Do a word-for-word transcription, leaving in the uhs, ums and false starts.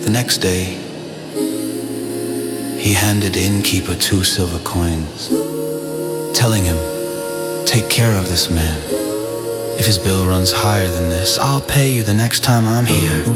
The next day, he handed the innkeeper two silver coins, telling him, take care of this man. If his bill runs higher than this, I'll pay you the next time I'm here.